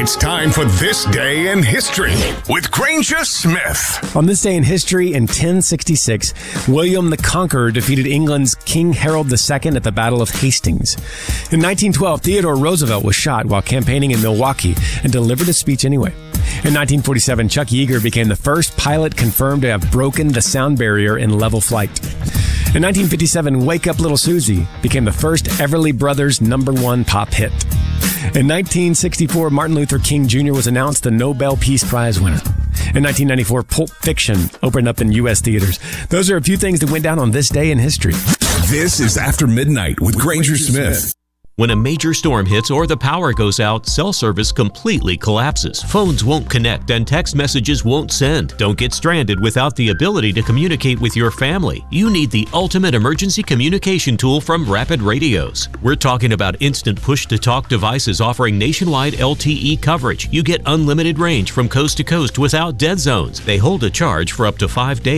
It's time for This Day in History with Granger Smith. On this day in history, in 1066, William the Conqueror defeated England's King Harold II at the Battle of Hastings. In 1912, Theodore Roosevelt was shot while campaigning in Milwaukee and delivered a speech anyway. In 1947, Chuck Yeager became the first pilot confirmed to have broken the sound barrier in level flight. In 1957, Wake Up Little Susie became the first Everly Brothers #1 pop hit. In 1964, Martin Luther King Jr. was announced the Nobel Peace Prize winner. In 1994, Pulp Fiction opened up in U.S. theaters. Those are a few things that went down on this day in history. This is After Midnight with Granger Smith. When a major storm hits or the power goes out, cell service completely collapses. Phones won't connect and text messages won't send. Don't get stranded without the ability to communicate with your family. You need the ultimate emergency communication tool from Rapid Radios. We're talking about instant push-to-talk devices offering nationwide LTE coverage. You get unlimited range from coast to coast without dead zones. They hold a charge for up to 5 days.